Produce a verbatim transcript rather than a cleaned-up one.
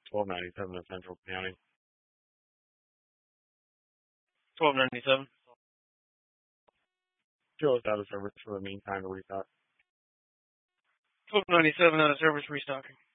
twelve ninety-seven in Central County. twelve ninety-seven. Still is out of service for the meantime to restock. twelve ninety-seven out of service restocking.